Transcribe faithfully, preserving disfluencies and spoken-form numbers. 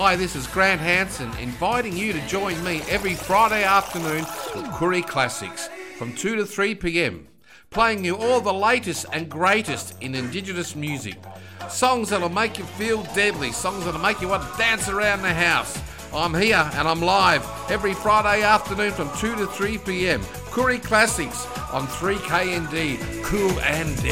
Hi, this is Grant Hansen, inviting you to join me every Friday afternoon with Koori Classics from two to three p.m, playing you all the latest and greatest in Indigenous music. Songs that'll make you feel deadly, songs that'll make you want to dance around the house. I'm here and I'm live every Friday afternoon from two to three p.m. Koori Classics on three K N D, Cool and Deadly.